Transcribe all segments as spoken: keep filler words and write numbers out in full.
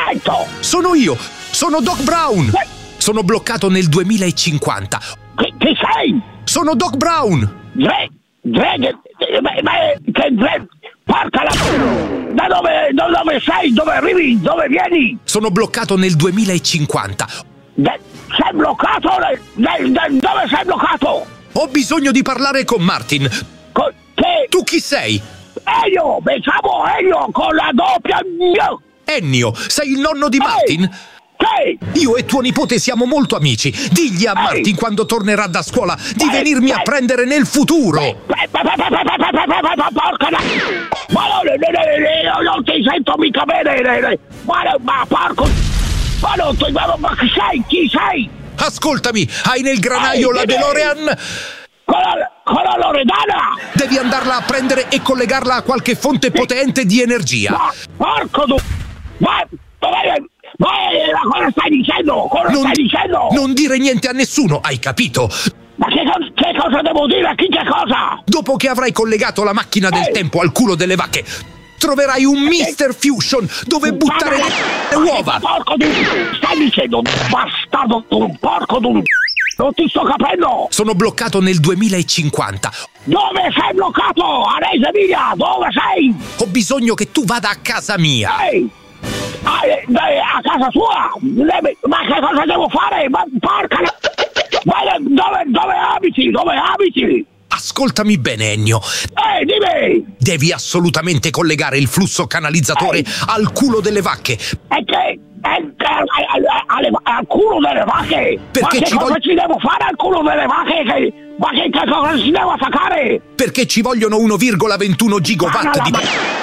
sento! Sono io! Sono Doc Brown! Eh. Sono bloccato nel duemilacinquanta. Chi, chi sei? Sono Doc Brown! Dre... Dre... Ma... ma che Dre... Porca la... Da dove... Da dove sei? Dove arrivi? Dove vieni? Sono bloccato nel duemilacinquanta. De... Sei bloccato? De... De... Dove sei bloccato? Ho bisogno di parlare con Martin. Co... Che... Tu chi sei? Elio! Mi chiamo Elio con la doppia... Ennio, sei il nonno di Martin? Che? Io e tuo nipote siamo molto amici. Digli a Martin quando tornerà da scuola di Ehi, venirmi a ehi. prendere nel futuro. Porca la... Ma non, non ti sento mica bene! Ma, ma porco... Ma non ti... Ma chi sei? Chi sei? Ascoltami, hai nel granaio Ehi, la ehi. DeLorean? Con la, con la Loredana! Devi andarla a prendere e collegarla a qualche fonte potente di energia. Ma porco du... Ma... Ma... Ma cosa stai dicendo? Cosa Non, stai dicendo? non dire niente a nessuno, hai capito? Ma che, co- che cosa devo dire? A chi che cosa? Dopo che avrai collegato la macchina del Ehi. tempo al culo delle vacche, troverai un mister Fusion dove buttare le, le uova. Porco du... Stai dicendo, bastardo tu, porco du... Non ti sto capendo! Sono bloccato nel duemilacinquanta. Dove sei bloccato? A Reggio Emilia, dove sei? Ho bisogno che tu vada a casa mia. Ehi! Ah, eh, eh, a casa tua? Devi- Ma che cosa devo fare? Ma porca la... Ma dove, dove abiti? Dove abiti? Ascoltami bene, Ennio. Ehi, dimmi! Devi assolutamente collegare il flusso canalizzatore Ehi. al culo delle vacche. E che... E che al, al, al culo delle vacche? Perché Ma che ci cosa voglio- ci devo fare al culo delle vacche? Che... Ma che, che cosa ci devo attaccare? Perché ci vogliono uno virgola ventuno gigawatt di...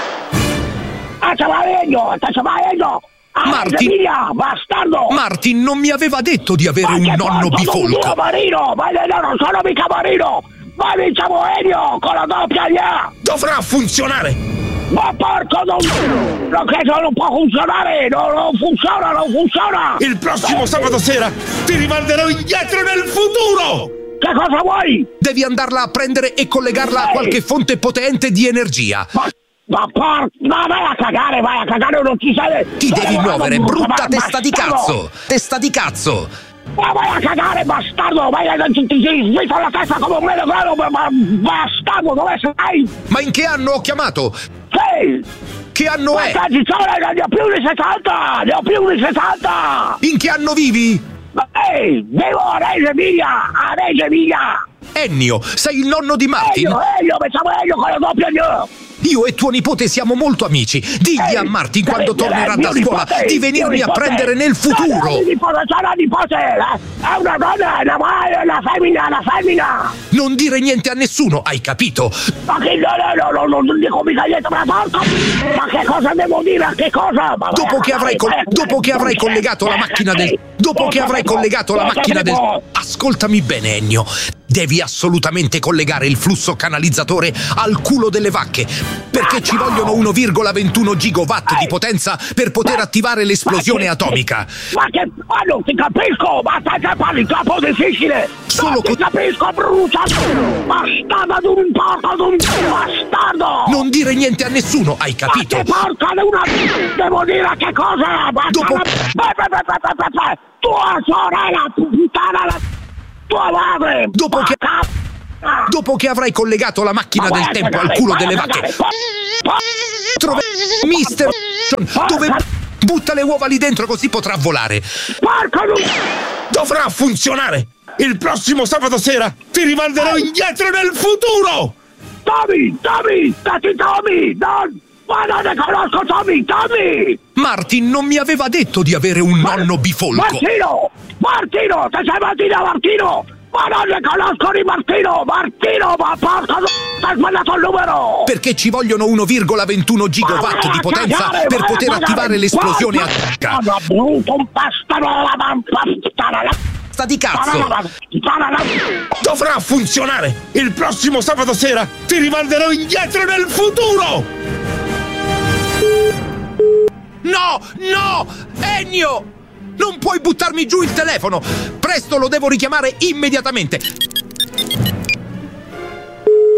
Ah, ce vai io! Ce vai io! A Marti- Reggio Emilia, bastardo! Martin non mi aveva detto di avere Ma un che nonno porco d'un bifolco. Dio marino! Ma io non sono mica marino! Ma mi chiamo Elio con la doppia ia! Dovrà funzionare. Ma porco non... Non che non può funzionare! Non, non funziona, non funziona! Il prossimo sabato sera ti rimanderò indietro nel futuro! Che cosa vuoi? Devi andarla a prendere e collegarla a Ehi. qualche fonte potente di energia. Ma... Ma porco... Ma vai a cagare, vai a cagare, non ci sei... Ti devi muovere, brutta testa di bastardo. cazzo! Testa di cazzo! Ma vai a cagare, bastardo! Vai a... Ti ti svita la testa come un melograno, ma... ma- Bastardo, dove sei? Ma in che anno ho chiamato? Sei! Che anno è? Questa gizzone ne ho più di settanta! Ne ho più di settanta! In che anno vivi? Ma ehi, vivo a Reggio Emilia! A Reggio Emilia! Ennio, sei il nonno di Martin? Elio, Elio, mi chiamo Elio con la doppia Io! Io e tuo nipote siamo molto amici. Digli Ehi, a Martin devi quando dire, tornerà mio da scuola nipote, di mio venirmi a nipote. prendere nel No, futuro. no, il nipote, c'è la nipote! eh. È una donna, è una madre, è una femmina, è una femmina! Non dire niente a nessuno, hai capito? Ma che no, no, no, no, non dico mica niente, ma porco! Ma che cosa devo dire? Che cosa? Ma vai Dopo a che avrai, cagare, col- vai a cagare. dopo che avrai collegato la macchina del... Dopo che avrai collegato la macchina del... Ascoltami bene, Ennio. Devi assolutamente collegare il flusso canalizzatore al culo delle vacche. Perché ci vogliono uno virgola ventuno gigawatt di potenza per poter attivare l'esplosione atomica. Ma che... Ma non ti capisco! Ma stai che parli troppo difficile! Solo non ti co- capisco, brucia! Bastardo d'un porco d'un bastardo! Non dire niente a nessuno, hai Ma capito? che porca di una... Devo dire che cosa? Ma Dopo- Vai, vai, vai, vai, vai, vai, vai. Tua sorella, puttana, la... Tua madre! Dopo che- Ma- Dopo che avrai collegato la macchina Ma vai del a tempo cagare, al culo vai a delle cagare, vacche, po- po- troverai mister dove butta le uova lì dentro così potrà volare. Porca di... Dovrà funzionare! Il prossimo sabato sera ti rimanderò indietro nel futuro! Tommy! Tommy! Dati Tommy! Non... Ma non ne conosco Tommy! Tommy! Martin non mi aveva detto di avere un nonno bifolco. Martino! Martino! Te sei Martino Martino! Ma non ne conosco di Martino! Martino! Ma porca d... Hai sbagliato il numero! Perché ci vogliono uno virgola ventuno gigawatt di potenza per poter attivare l'esplosione atomica. Ma brutto un bastardo la mamma! Sta di cazzo! Dovrà funzionare! Il prossimo sabato sera ti rimanderò indietro nel futuro! No! No! Ennio! Non puoi buttarmi giù il telefono! Presto lo devo richiamare immediatamente!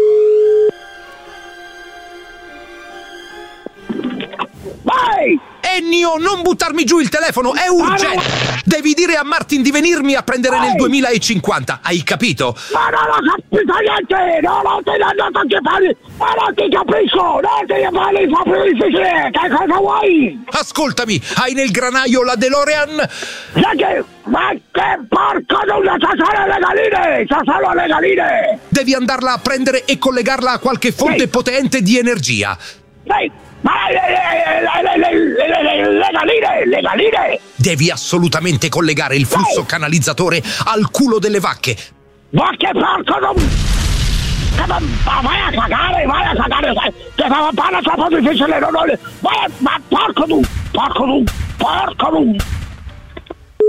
Vai! Ennio, non buttarmi giù il telefono, è urgente! Devi dire a Martin di venirmi a prendere nel duemilacinquanta, hai capito? Ma non ho capito niente! Non ho ti dato che parli! Ma non ti capisco! Non ti parli proprio difficile! Che cosa vuoi? Ascoltami, hai nel granaio la DeLorean? Sai che... Ma che porco nulla! C'è solo le galline! C'è solo le galline! Devi andarla a prendere e collegarla a qualche fonte Sì. potente di energia. Ehi, ma le, le, le, le, le, le, le galline! Le galline! Devi assolutamente collegare il flusso Sì. canalizzatore al culo delle vacche. Ma che porco non... Ma, ma vai a cagare, vai a cagare! Che fa parla troppo difficile! Non ho... Vai a... Ma porco tu! Porco tu! Porco tu!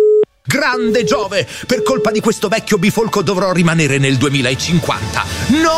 Grande Giove! Per colpa di questo vecchio bifolco dovrò rimanere nel duemilacinquanta. No!